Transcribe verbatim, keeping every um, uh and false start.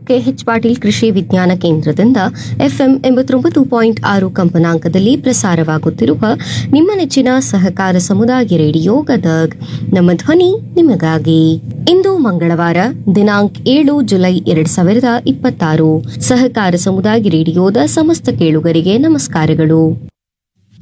K H Patil ಕೃಷಿ ವಿಜ್ಞಾನ ಕೇಂದ್ರದಿಂದ ಎಫ್ಎಂ ಎಂಬತ್ತೊಂಬತ್ತು ಪಾಯಿಂಟ್ ಆರು ಕಂಪನಾಂಕದಲ್ಲಿ ಪ್ರಸಾರವಾಗುತ್ತಿರುವ ನಿಮ್ಮ ನೆಚ್ಚಿನ ಸಹಕಾರ ಸಮುದಾಯ ರೇಡಿಯೋ ಗದಗ್ ನಮ್ಮ ಧ್ವನಿ ನಿಮಗಾಗಿ. ಇಂದು ಮಂಗಳವಾರ ದಿನಾಂಕ ಏಳು ಜುಲೈ ಎರಡ್ ಸಾವಿರದ ಇಪ್ಪತ್ತಾರು. ಸಹಕಾರ ಸಮುದಾಯ ರೇಡಿಯೋದ ಸಮಸ್ತ ಕೇಳುಗರಿಗೆ ನಮಸ್ಕಾರಗಳು.